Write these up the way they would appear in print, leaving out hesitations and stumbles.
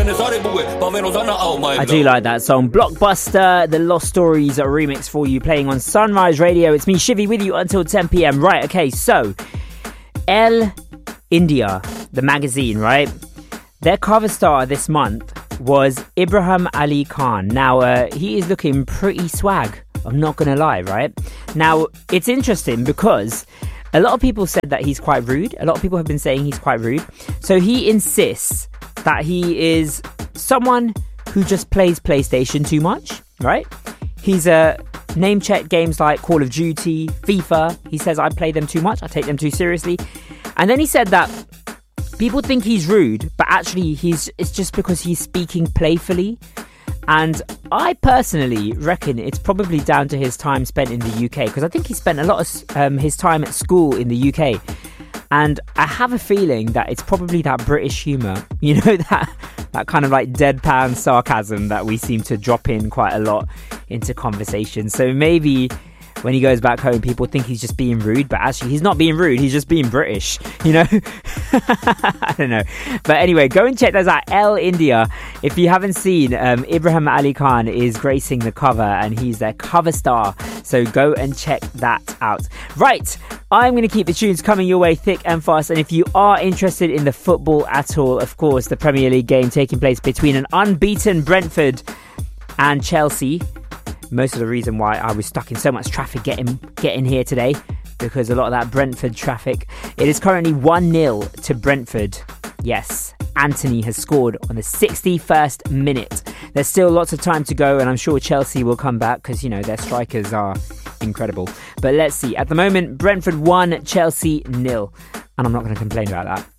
I do like that song. Blockbuster, the Lost Stories remix for you, playing on Sunrise Radio. It's me, Shivy, with you until 10 p.m. Right, okay, so Elle India, the magazine, right? Their cover star this month was Ibrahim Ali Khan. Now, he is looking pretty swag, I'm not going to lie, right? Now, it's interesting because a lot of people said that he's quite rude. A lot of people have been saying he's quite rude. So he insists that he is someone who just plays PlayStation too much, right? He's name-check games like Call of Duty, FIFA. He says, I play them too much, I take them too seriously. And then he said that people think he's rude, but actually it's just because he's speaking playfully. And I personally reckon it's probably down to his time spent in the UK, because I think he spent a lot of his time at school in the UK. And I have a feeling that it's probably that British humour, you know, that kind of like deadpan sarcasm that we seem to drop in quite a lot into conversation. So maybe when he goes back home, people think he's just being rude, but actually he's not being rude, he's just being British, you know? I don't know. But anyway, go and check those out. Elle India. If you haven't seen, Ibrahim Ali Khan is gracing the cover and he's their cover star. So go and check that out. Right, I'm going to keep the tunes coming your way thick and fast. And if you are interested in the football at all, of course, the Premier League game taking place between an unbeaten Brentford and Chelsea. Most of the reason why I was stuck in so much traffic getting here today, because a lot of that Brentford traffic. It is currently 1-0 to Brentford. Yes, Anthony has scored on the 61st minute. There's still lots of time to go, and I'm sure Chelsea will come back because, you know, their strikers are incredible. But let's see. At the moment, Brentford 1, Chelsea 0. And I'm not going to complain about that.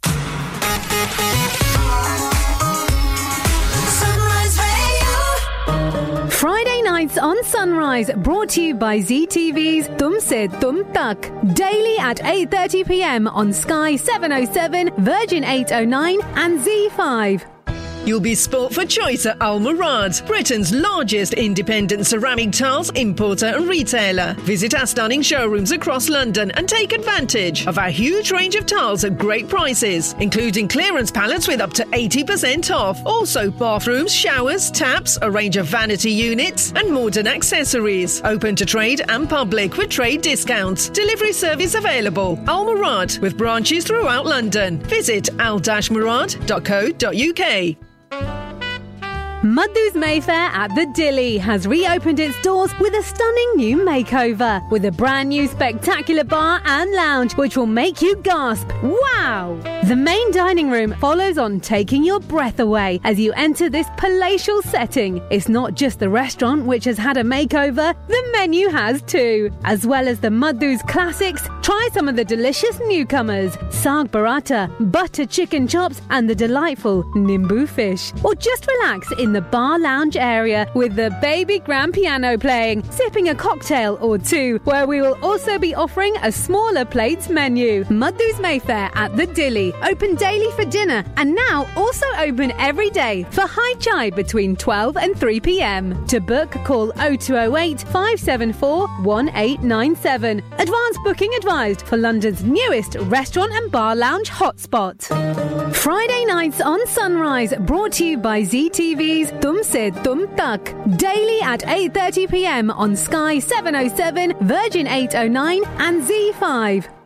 Friday nights on Sunrise, brought to you by ZTV's Tum Se Tum Tak. Daily at 8:30 p.m. on Sky 707, Virgin 809 and Z5. You'll be sport for choice at Al Murad, Britain's largest independent ceramic tiles importer and retailer. Visit our stunning showrooms across London and take advantage of our huge range of tiles at great prices, including clearance pallets with up to 80% off. Also bathrooms, showers, taps, a range of vanity units and modern accessories. Open to trade and public with trade discounts. Delivery service available. Al Murad, with branches throughout London. Visit al-murad.co.uk. Madhu's Mayfair at the Dilly has reopened its doors with a stunning new makeover, with a brand new spectacular bar and lounge which will make you gasp, wow! The main dining room follows on, taking your breath away as you enter this palatial setting. It's not just the restaurant which has had a makeover, the menu has too. As well as the Madhu's classics, try some of the delicious newcomers, Saag Paratha, butter chicken chops and the delightful Nimbu fish. Or just relax in the bar lounge area with the baby grand piano playing, sipping a cocktail or two, where we will also be offering a smaller plates menu. Madhu's Mayfair at the Dilly, open daily for dinner and now also open every day for high chai between 12 and 3 p.m. To book, call 0208 574 1897. Advance booking advised for London's newest restaurant and bar lounge hotspot. Friday nights on Sunrise, brought to you by ZTV's Tum Se Tum Tak. Daily at 8:30 p.m. on Sky 707, Virgin 809 and Z5.